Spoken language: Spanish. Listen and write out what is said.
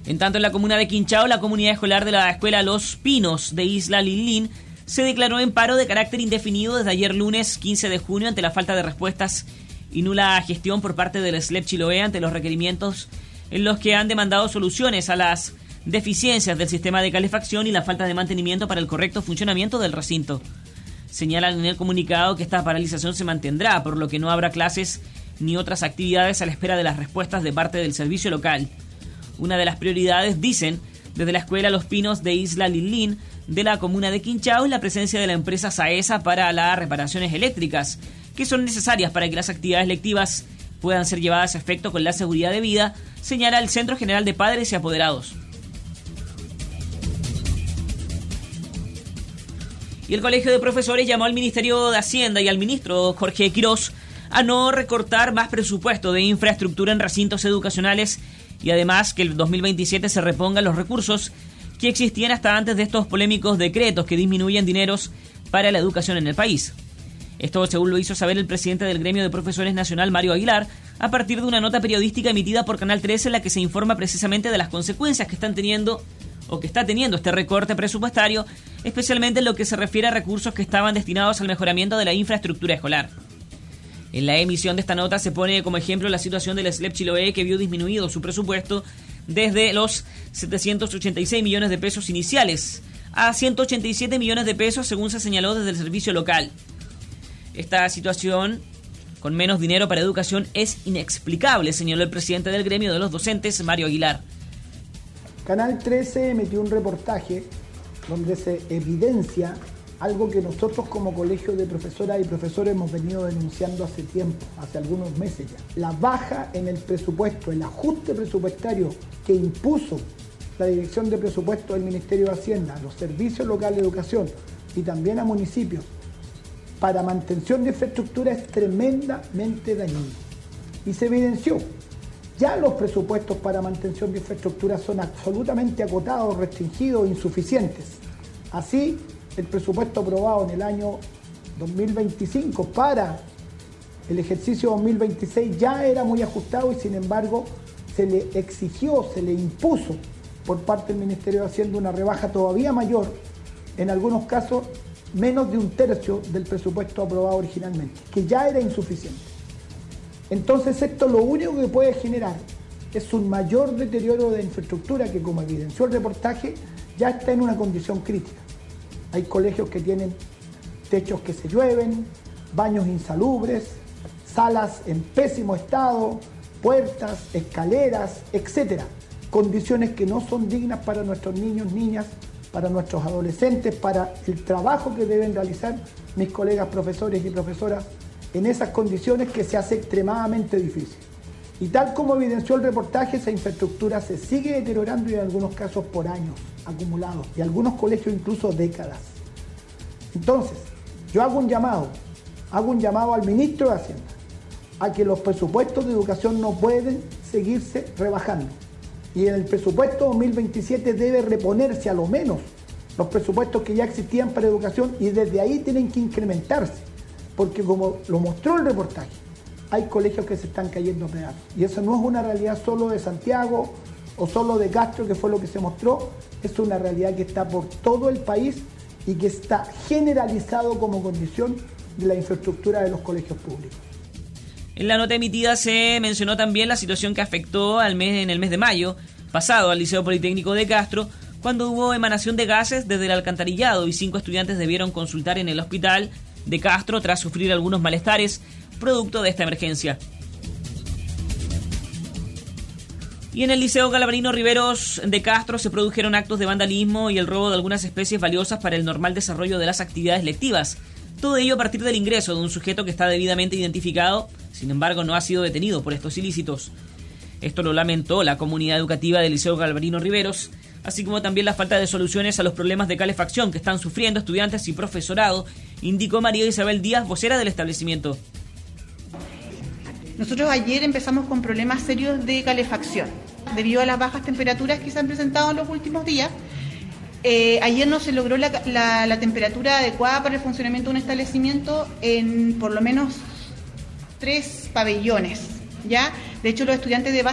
En tanto, en la comuna de Quinchao, la comunidad escolar de la escuela Los Pinos de Isla Lilín se declaró en paro de carácter indefinido desde ayer lunes 15 de junio ante la falta de respuestas y nula gestión por parte del SLEP Chiloé ante los requerimientos en los que han demandado soluciones a las deficiencias del sistema de calefacción y la falta de mantenimiento para el correcto funcionamiento del recinto. Señalan en el comunicado que esta paralización se mantendrá, por lo que no habrá clases ni otras actividades a la espera de las respuestas de parte del servicio local. Una de las prioridades, dicen, desde la escuela Los Pinos de Isla Lilín de la comuna de Quinchao es la presencia de la empresa Saesa para las reparaciones eléctricas, que son necesarias para que las actividades lectivas puedan ser llevadas a efecto con la seguridad debida, señala el Centro General de Padres y Apoderados. Y el Colegio de Profesores llamó al Ministerio de Hacienda y al ministro Jorge Quirós a no recortar más presupuesto de infraestructura en recintos educacionales y además que el 2027 se repongan los recursos que existían hasta antes de estos polémicos decretos que disminuyen dineros para la educación en el país. Esto según lo hizo saber el presidente del Gremio de Profesores Nacional, Mario Aguilar, a partir de una nota periodística emitida por Canal 13 en la que se informa precisamente de las consecuencias que está teniendo este recorte presupuestario, especialmente en lo que se refiere a recursos que estaban destinados al mejoramiento de la infraestructura escolar. En la emisión de esta nota se pone como ejemplo la situación del SLEP Chiloé, que vio disminuido su presupuesto desde los 786 millones de pesos iniciales a 187 millones de pesos, según se señaló desde el servicio local. Esta situación, con menos dinero para educación, es inexplicable, señaló el presidente del gremio de los docentes, Mario Aguilar. Canal 13 emitió un reportaje donde se evidencia algo que nosotros como colegio de profesoras y profesores hemos venido denunciando hace tiempo, hace algunos meses ya. La baja en el presupuesto, el ajuste presupuestario que impuso la Dirección de Presupuesto del Ministerio de Hacienda, a los servicios locales de educación y también a municipios para mantención de infraestructura es tremendamente dañino. Y se evidenció. Ya los presupuestos para mantención de infraestructura son absolutamente acotados, restringidos, insuficientes. Así, el presupuesto aprobado en el año 2025 para el ejercicio 2026 ya era muy ajustado y sin embargo se le exigió, se le impuso por parte del Ministerio de Hacienda una rebaja todavía mayor, en algunos casos menos de un tercio del presupuesto aprobado originalmente, que ya era insuficiente. Entonces esto lo único que puede generar es un mayor deterioro de infraestructura que, como evidenció el reportaje, ya está en una condición crítica. Hay colegios que tienen techos que se llueven, baños insalubres, salas en pésimo estado, puertas, escaleras, etc. Condiciones que no son dignas para nuestros niños, niñas, para nuestros adolescentes, para el trabajo que deben realizar mis colegas profesores y profesoras en esas condiciones que se hace extremadamente difícil. Y tal como evidenció el reportaje, esa infraestructura se sigue deteriorando y en algunos casos por años acumulados, y algunos colegios incluso décadas. Entonces, yo hago un llamado al ministro de Hacienda a que los presupuestos de educación no pueden seguirse rebajando. Y en el presupuesto 2027 debe reponerse a lo menos los presupuestos que ya existían para educación y desde ahí tienen que incrementarse. Porque como lo mostró el reportaje, hay colegios que se están cayendo a pedazos. Y eso no es una realidad solo de Santiago o solo de Castro, que fue lo que se mostró. Es una realidad que está por todo el país y que está generalizado como condición de la infraestructura de los colegios públicos. En la nota emitida se mencionó también la situación que afectó en el mes de mayo pasado al Liceo Politécnico de Castro, cuando hubo emanación de gases desde el alcantarillado y 5 estudiantes debieron consultar en el hospital de Castro tras sufrir algunos malestares producto de esta emergencia. Y en el Liceo Galvarino Riveros de Castro se produjeron actos de vandalismo y el robo de algunas especies valiosas para el normal desarrollo de las actividades lectivas. Todo ello a partir del ingreso de un sujeto que está debidamente identificado, sin embargo no ha sido detenido por estos ilícitos. Esto lo lamentó la comunidad educativa del Liceo Galvarino Riveros, así como también la falta de soluciones a los problemas de calefacción que están sufriendo estudiantes y profesorado, indicó María Isabel Díaz, vocera del establecimiento. Nosotros ayer empezamos con problemas serios de calefacción, debido a las bajas temperaturas que se han presentado en los últimos días. Ayer no se logró la temperatura adecuada para el funcionamiento de un establecimiento en por lo menos 3 pabellones, ¿ya? De hecho, los estudiantes de base